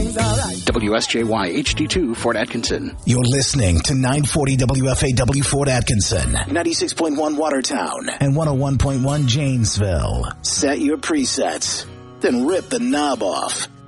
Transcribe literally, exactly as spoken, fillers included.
everything's all right. W S J Y H D two Fort Atkinson. You're listening to nine forty W F A W Fort Atkinson, ninety-six point one Watertown, and one oh one point one Janesville. Set your presets, then rip the knob off.